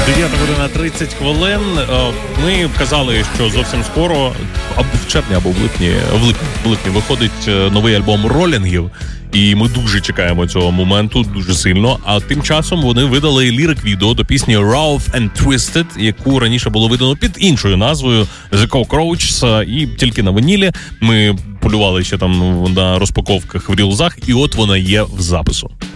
9:30. Ми казали, що зовсім скоро, або в червні, або в липні виходить новий альбом ролінгів. І ми дуже чекаємо цього моменту, дуже сильно. А тим часом вони видали лірик-відео до пісні Rough and Twisted, яку раніше було видано під іншою назвою The Cockroaches, і тільки на винілі. Ми полювали ще там на розпаковках в рілзах, і от вона є в запису.